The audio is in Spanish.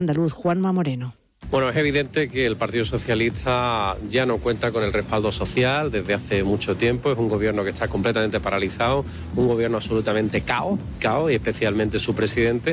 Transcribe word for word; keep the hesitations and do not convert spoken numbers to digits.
Andaluz, Juanma Moreno. Bueno, es evidente que el Partido Socialista ya no cuenta con el respaldo social desde hace mucho tiempo. Es un gobierno que está completamente paralizado, un gobierno absolutamente caos, caos y especialmente su presidente.